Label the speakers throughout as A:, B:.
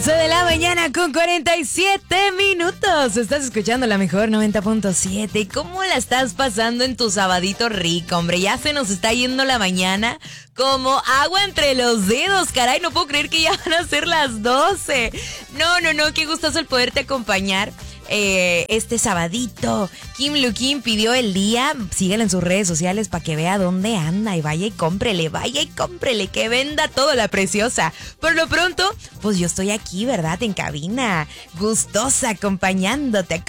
A: 11 de la mañana con 47 minutos. Estás escuchando la mejor 90.7. ¿Cómo la estás pasando en tu sabadito rico, hombre? Ya se nos está yendo la mañana como agua entre los dedos. Caray, no puedo creer que ya van a ser las 12. No, qué gustazo el poderte acompañar este sabadito. Kim Luquín pidió el día. Síguela en sus redes sociales para que vea dónde anda y vaya y cómprele, que venda todo la preciosa. Por lo pronto, pues yo estoy aquí, ¿verdad? En cabina, gustosa, acompañándote.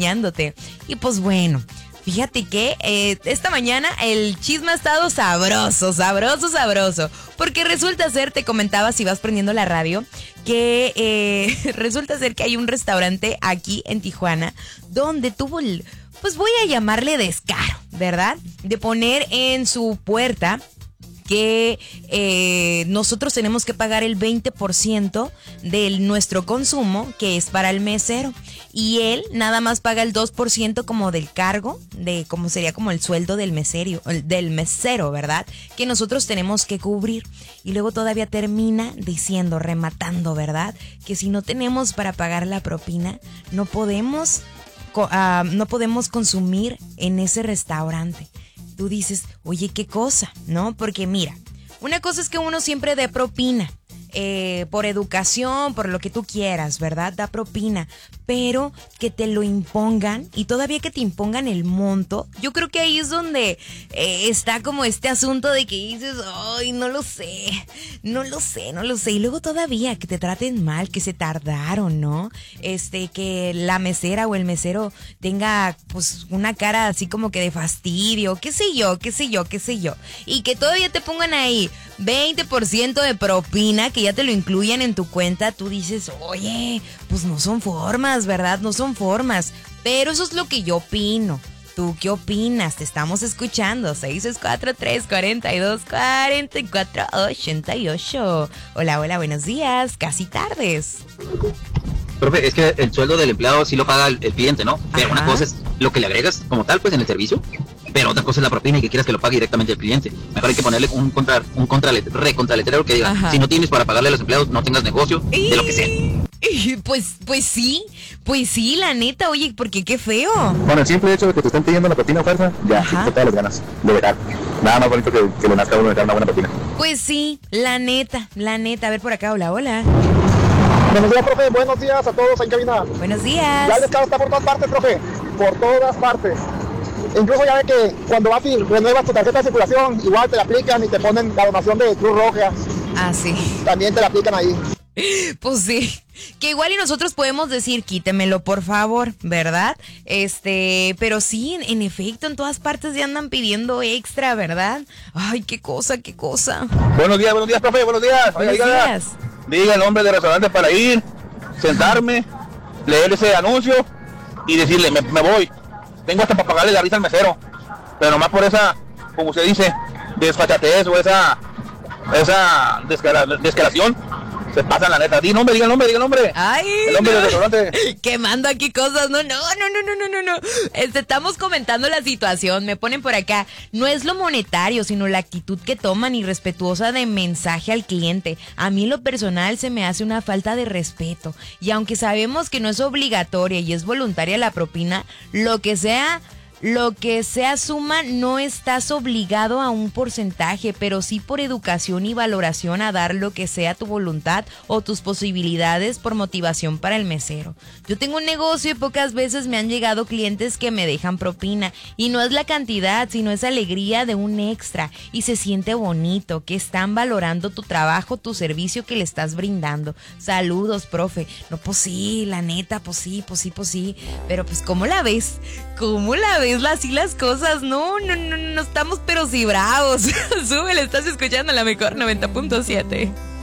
A: Y pues bueno, fíjate que esta mañana el chisme ha estado sabroso. Porque resulta ser, te comentaba si vas prendiendo la radio, que resulta ser que hay un restaurante aquí en Tijuana donde tuvo el, pues voy a llamarle descaro, ¿verdad? De poner en su puerta que nosotros tenemos que pagar el 20% de nuestro consumo, que es para el mesero. Y él nada más paga el 2% como del cargo, de como sería como el sueldo del mesero, ¿verdad? Que nosotros tenemos que cubrir. Y luego todavía termina diciendo, rematando, ¿verdad? Que si no tenemos para pagar la propina, no podemos consumir en ese restaurante. Tú dices, oye, ¿qué cosa? ¿No? Porque mira, una cosa es que uno siempre dé propina, por educación, por lo que tú quieras, ¿verdad? Da propina, pero que te lo impongan y todavía que te impongan el monto, yo creo que ahí es donde está como este asunto de que dices, ay, no lo sé, y luego todavía que te traten mal, que se tardaron, ¿no? Que la mesera o el mesero tenga pues una cara así como que de fastidio, qué sé yo, y que todavía te pongan ahí 20% de propina, que ya te lo incluyan en tu cuenta. Tú dices, oye, pues no son formas, ¿verdad? No son formas. Pero eso es lo que yo opino. ¿Tú qué opinas? Te estamos escuchando. 664-342-4488. Hola, buenos días. Casi tardes.
B: Profe, es que el sueldo del empleado sí lo paga el cliente, ¿no? Pero una cosa es lo que le agregas como tal, pues, en el servicio. Pero otra cosa es la propina y que quieras que lo pague directamente el cliente. Mejor hay que ponerle un contraletrero que diga, ajá, si no tienes para pagarle a los empleados, no tengas negocio, de lo que sea.
A: Pues sí, la neta, oye, porque qué feo.
C: Con el simple hecho de que te estén pidiendo la propina a fuerza, ya, te todas las ganas de dejar. Nada más bonito que le nazca a uno dejar una buena propina.
A: Pues sí, la neta. A ver por acá, hola.
D: Buenos días, profe, buenos días a todos en cabina.
A: Buenos días.
D: Ya el descaro está por todas partes, profe, por todas partes. Incluso ya ve que cuando vas y renuevas tu tarjeta de circulación, igual te la aplican y te ponen la donación de Cruz Roja.
A: Ah, sí.
D: También te la aplican ahí.
A: Pues sí, que igual y nosotros podemos decir, quítemelo por favor, ¿verdad? Pero sí, en efecto, en todas partes ya andan pidiendo extra, ¿verdad? Ay, qué cosa.
C: Buenos días, profe, buenos días.
A: Buenos días.
C: Diga el nombre del restaurante para ir, sentarme, leer ese anuncio y decirle, me voy. Tengo hasta para pagarle la risa al mesero, pero nomás por esa, como usted dice, desfachatez o esa descaración, se pasan la neta. Diga el nombre.
A: Ay,
C: el nombre del restaurante.
A: Quemando aquí cosas, no. Estamos comentando la situación, me ponen por acá. No es lo monetario, sino la actitud que toman irrespetuosa de mensaje al cliente. A mí en lo personal se me hace una falta de respeto. Y aunque sabemos que no es obligatoria y es voluntaria la propina, lo que sea suma, no estás obligado a un porcentaje, pero sí por educación y valoración a dar lo que sea tu voluntad o tus posibilidades por motivación para el mesero. Yo tengo un negocio y pocas veces me han llegado clientes que me dejan propina y no es la cantidad, sino es alegría de un extra y se siente bonito que están valorando tu trabajo, tu servicio que le estás brindando. Saludos, profe. No, pues sí, la neta, pues sí, pero pues ¿cómo la ves? Así las cosas, no estamos pero sí bravos. Súbele, estás escuchando la mejor 90.7.